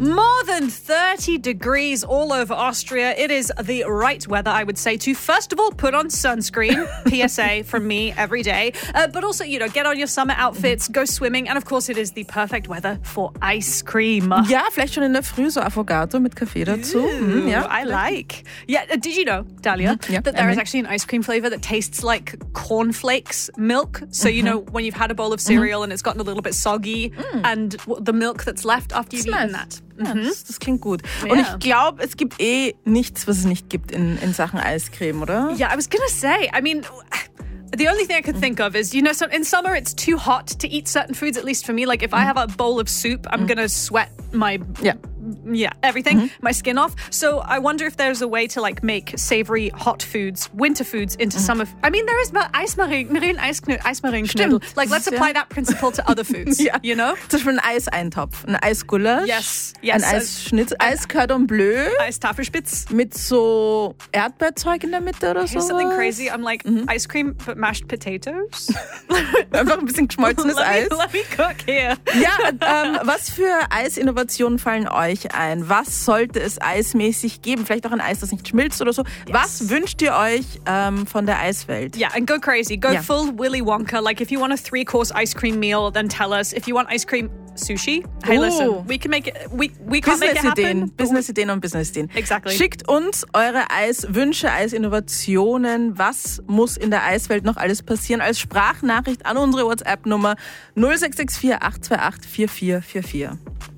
More than 30 degrees all over Austria. It is the right weather, I would say, to first of all put on sunscreen. PSA from me every day. But also, get on your summer outfits, go swimming. And of course, it is the perfect weather for ice cream. Ja, vielleicht schon in der Früh so Affogato mit Kaffee dazu. Ja, I like. Yeah, did you know, Dalia, that there is actually an ice cream flavor that tastes like cornflakes milk? So, when you've had a bowl of cereal and it's gotten a little bit soggy and the milk that's left after you've eaten that. Ja, das klingt gut. Und ich glaube, es gibt nichts, was es nicht gibt in Sachen Eiscreme, oder? Yeah, I was going to say, I mean, the only thing I could think of is, so in summer it's too hot to eat certain foods, at least for me. Like if I have a bowl of soup, I'm going to sweat my... everything, my skin off. So I wonder if there's a way to make savory hot foods, winter foods into some of... I mean, there is Eismarienknödel. Like, let's apply that principle to other foods, you know? Zum Beispiel ein Eiseintopf, ein Eisgulasch, yes. ein Eisschnitzel, Eiscordon bleu. Eistafelspitz. Mit so Erdbeerzeug in der Mitte oder so. Here's something crazy. I'm like, ice cream but mashed potatoes? Einfach ein bisschen geschmolzenes Eis. Let me cook here. Ja, was für Eisinnovationen fallen euch ein? Was sollte es eismäßig geben? Vielleicht auch ein Eis, das nicht schmilzt oder so. Yes. Was wünscht ihr euch von der Eiswelt? Yeah, and go crazy. Go full Willy Wonka. Like, if you want a 3-course ice cream meal, then tell us. If you want ice cream sushi, hey, listen, we can make it. We can't make it happen. Business-Ideen und Business-Ideen. Exactly. Schickt uns eure Eiswünsche, Eisinnovationen. Was muss in der Eiswelt noch alles passieren? Als Sprachnachricht an unsere WhatsApp-Nummer 0664 828 4444.